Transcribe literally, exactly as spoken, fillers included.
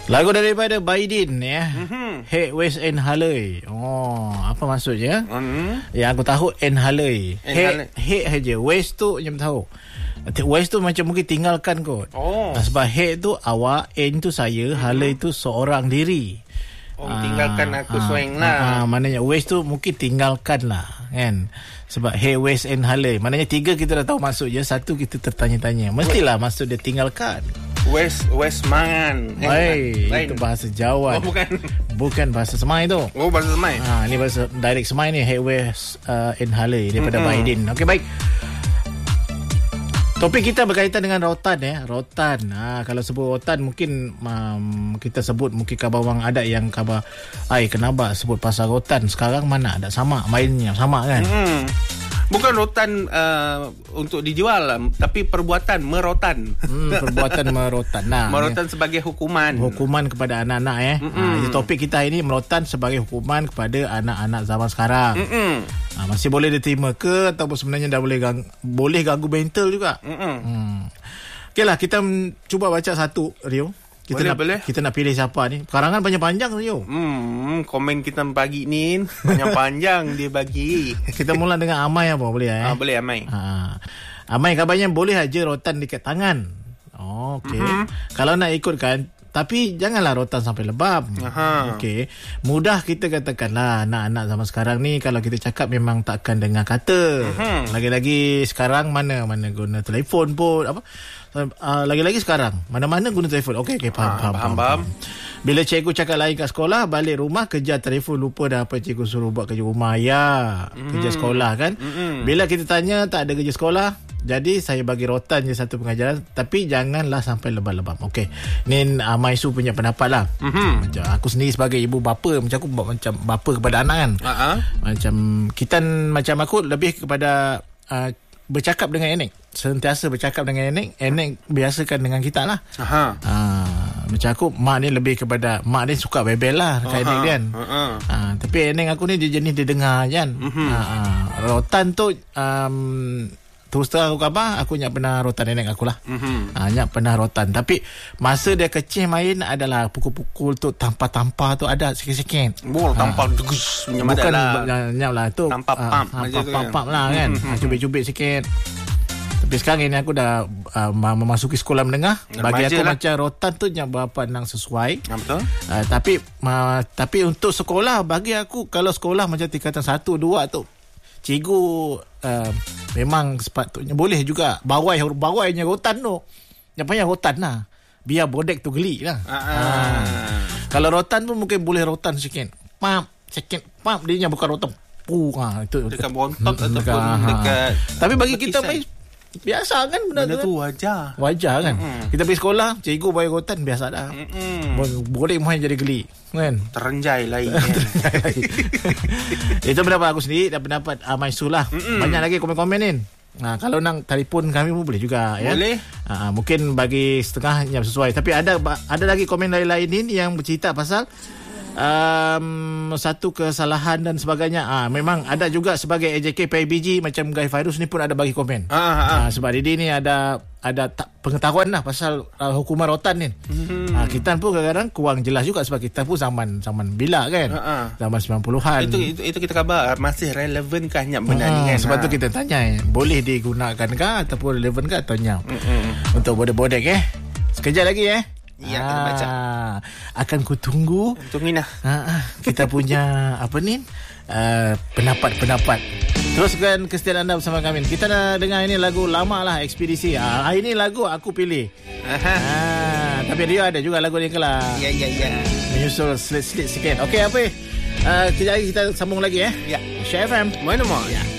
Lagu daripada Baidin ya. Mm-hmm. Hek Wes En Halei. Oh, apa maksudnya? Mm-hmm. Yang aku tahu En Halei. Hek hek aja. Wes tu macam tahu. Wes tu macam mungkin tinggalkan kot. Oh. Sebab hek tu awak, En tu saya, mm-hmm. Halei tu seorang diri. Oh, tinggalkan aku ah, swing lah. Ah, maknanya Wes tu mungkin tinggalkan lah kan. Sebab Hey Wes En Halei. Maknanya tiga kita dah tahu maksud je. Satu kita tertanya-tanya. Mestilah maksud dia tinggalkan. Wes Wes mangan. Eh, itu bahasa Jawa. Oh, bukan. Bukan bahasa Semai tu. Oh, bahasa Semai. Ha, ni bahasa direct Semai ni. Hey Wes uh, En Halei daripada mm-hmm. Baidin. Okey, baik. Topik kita berkaitan dengan rotan ya. Rotan. Ha, kalau sebut rotan mungkin um, kita sebut mungkin khabar orang ada yang khabar ai kenapa sebut pasal rotan. Sekarang mana ada sama mainnya sama kan? Hmm. Bukan rotan uh, untuk dijual, tapi perbuatan merotan. Hmm, perbuatan merotan. Nah, merotan ya. Sebagai hukuman. Hukuman kepada anak-anak ya. Ha, topik kita ini merotan sebagai hukuman kepada anak-anak zaman sekarang. Ha, masih boleh diterima ke ataupun sebenarnya dah boleh gang, boleh ganggu mental juga. Hmm. Okeylah, kita m- cuba baca satu Rio. Kita boleh, nak boleh. Kita nak pilih siapa ni. Karangan panjang-panjang Rio. Hmm, komen kita pagi ni panjang-panjang dia bagi. Kita mula dengan Amai apa boleh eh? Ah, boleh Amai. Ha. Amai kabarnya boleh aja rotan dekat tangan. Oh, okey. Mm-hmm. Kalau nak ikutkan, tapi janganlah rotan sampai lebam. Okey. Mudah kita katakanlah anak-anak zaman sekarang ni kalau kita cakap memang takkan dengar kata. Uh-huh. Lagi-lagi sekarang mana mana guna telefon pun apa uh, lagi-lagi sekarang mana-mana guna telefon. Okey okey faham, ha, faham, faham, faham, faham. Bila cikgu cakap lain kat sekolah, balik rumah kejar telefon, lupa dah apa cikgu suruh buat kerja rumah ya. Mm. Kerja sekolah kan. Mm-mm. Bila kita tanya tak ada kerja sekolah, jadi saya bagi rotan je satu pengajaran, tapi janganlah sampai lebam-lebam. Okey. Ni Amai Su punya pendapat lah. Mm-hmm. Macam aku sendiri sebagai ibu bapa, macam aku buat macam bapa kepada anak kan. Uh-huh. Macam kita macam aku lebih kepada uh, bercakap dengan Enek. Sentiasa bercakap dengan Enek. Enek biasakan dengan kita lah. Uh-huh. Uh, macam aku, mak ni lebih kepada mak ni suka bebel lah dekat uh-huh. Enek dia kan. Uh-huh. Uh, tapi Enek aku ni dia jenis dia dengar kan. Uh-huh. Uh, uh, rotan tu um, terus terang aku khabar, aku nyak pernah rotan nenek aku lah. Mm-hmm. Ha, nyak pernah rotan. Tapi masa dia kecil main adalah pukul-pukul tu, tampar-tampar tu ada sikit-sikit. Bol, tampar degus. Ha. Bukan lah. Nyak lah tu. Tampar pump. Ha, Tampar-pump lah kan. Ha, cubit-cubit sikit. Tapi sekarang ini aku dah uh, memasuki sekolah menengah. Bagi aku lah. Macam rotan tu nyak berapa nang sesuai. Ha, betul. Uh, tapi uh, tapi untuk sekolah, bagi aku kalau sekolah macam tingkatan satu, dua tu, cikgu uh, memang sepatutnya boleh juga bawai bawainya rotan tu. Yang banyak rotan lah. Biar bodek tu geli lah. Ah. Ah. Kalau rotan pun mungkin boleh rotan sikit. Pam, sikit. Pam, dia bukan rotan. Puh, ha, itu dekat bontot ataupun dekat, dekat. Tapi bagi kita main biasa kan benda, benda tu wajar. Wajar kan. Mm-hmm. Kita pergi sekolah, cikgu bagi rotan biasa dah. Mm-hmm. Boleh main jadi geli kan. Terenjai lain. Itu pendapat aku sendiri dan pendapat Amai Su lah. Mm-hmm. Banyak lagi komen-komen ni. Nah, kalau nak telefon kami pun boleh juga ya. Boleh. Ha, mungkin bagi setengah yang sesuai. Tapi ada ada lagi komen lain-lain ni yang bercerita pasal Um, satu kesalahan dan sebagainya. Ah, memang ada juga sebagai A J K P I B G macam Guy Fairuz ni pun ada bagi komen. Ah, ah, ah. Ah, sebab Didi ni ada ada ta- pengetahuan lah pasal uh, hukuman rotan ni. Mm-hmm. Ah, kita pun kadang-kadang kurang jelas juga sebab kita pun zaman zaman bila kan. Ah, ah. Zaman sembilan puluhan. Itu itu, itu kita khabar masih relevan kah nyap benda ah, ni kan. Sebab ha. tu kita tanya boleh digunakan kah ataupun relevan kah atau nyap. Mm-hmm. Untuk bodek-bodek eh. Sekejap lagi eh. Ya, kita baca. Akan ku tunggu. Tungguin lah. Ha, kita punya apa ni? Uh, pendapat-pendapat. Teruskan kesetiaan anda bersama kami. Kita nak dengar ini lagu lama lah, Ekspedisi. Ah, ini lagu aku pilih. Ah, tapi dia ada juga lagu ni kelah. Ya, ya, ya. Menyusul slit-slit sikit. Okey, apa? Uh, kejap lagi kita sambung lagi eh. Ya. Share F M. Mana mau? Ya.